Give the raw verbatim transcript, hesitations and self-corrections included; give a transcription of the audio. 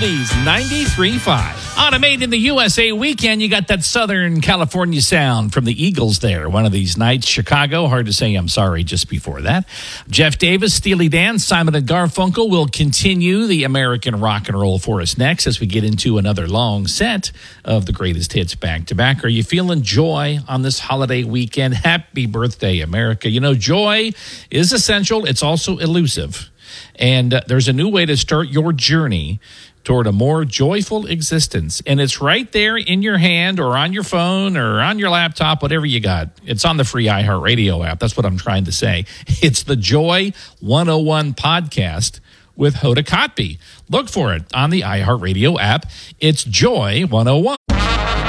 Oldies ninety-three point five. On a Made in the U S A weekend, you got that Southern California sound from the Eagles there. One of these nights, Chicago. Hard to say I'm sorry just before that. Jeff Davis, Steely Dan, Simon and Garfunkel will continue the American rock and roll for us next as we get into another long set of the greatest hits back to back. Are you feeling joy on this holiday weekend? Happy birthday, America. You know, joy is essential. It's also elusive. And uh, there's a new way to start your journey toward a more joyful existence. And it's right there in your hand or on your phone or on your laptop, whatever you got. It's on the free iHeartRadio app. That's what I'm trying to say. It's the Joy one oh one podcast with Hoda Kotb. Look for it on the iHeartRadio app. It's Joy one oh one.